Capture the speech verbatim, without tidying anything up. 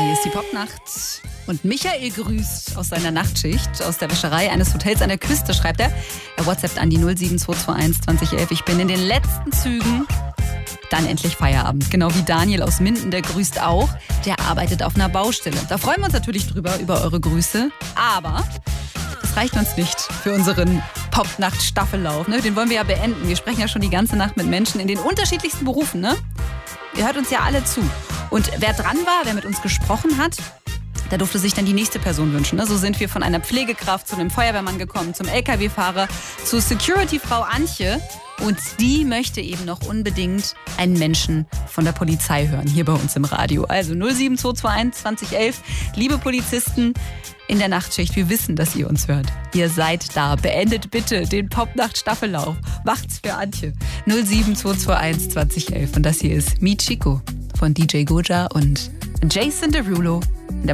Hier ist die Popnacht. Und Michael grüßt aus seiner Nachtschicht, aus der Wäscherei eines Hotels an der Küste, schreibt er. Er WhatsAppt an die null sieben zwei zwei eins zwanzig elf. Ich bin in den letzten Zügen. Dann endlich Feierabend. Genau wie Daniel aus Minden, der grüßt auch. Der arbeitet auf einer Baustelle. Da freuen wir uns natürlich drüber, über eure Grüße. Aber das reicht uns nicht für unseren Popnacht-Staffellauf. Ne? Den wollen wir ja beenden. Wir sprechen ja schon die ganze Nacht mit Menschen in den unterschiedlichsten Berufen. Ne? Ihr hört uns ja alle zu. Und wer dran war, wer mit uns gesprochen hat, der durfte sich dann die nächste Person wünschen. Ne? So sind wir von einer Pflegekraft zu einem Feuerwehrmann gekommen, zum L K W-Fahrer, zur Security-Frau Antje. Und die möchte eben noch unbedingt einen Menschen von der Polizei hören, hier bei uns im Radio. Also null sieben zwei zwei eins zwanzig elf. Liebe Polizisten in der Nachtschicht, wir wissen, dass ihr uns hört. Ihr seid da. Beendet bitte den Popnacht-Staffellauf. Macht's für Antje. null sieben zwei zwei eins zwanzig elf. Und das hier ist Mi Chico von D J Goja und Jason Derulo.